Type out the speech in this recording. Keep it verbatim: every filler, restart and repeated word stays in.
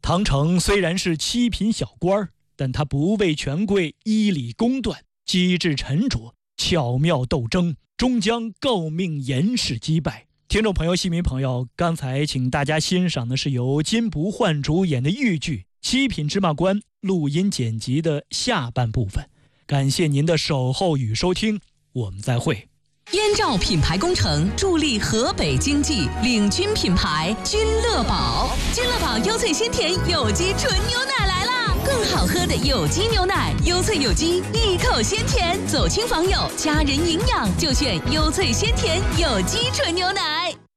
唐成虽然是七品小官，但他不畏权贵，依礼公断，机智沉着，巧妙斗争，终将诰命严氏击败。听众朋友、戏迷朋友，刚才请大家欣赏的是由金不换主演的豫剧《七品芝麻官》录音剪辑的下半部分。感谢您的守候与收听，我们再会。 燕赵品牌工程助力河北经济，领军品牌君乐宝。君乐宝优萃鲜甜有机纯牛奶来啦！更好喝的有机牛奶，优萃有机，一口鲜甜，走亲访友，家人营养就选优萃鲜甜有机纯牛奶。